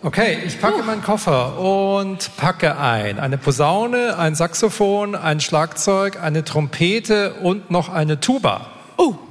Okay, ich packe meinen Koffer und packe eine Posaune, ein Saxophon, ein Schlagzeug, eine Trompete und noch eine Tuba. Oh,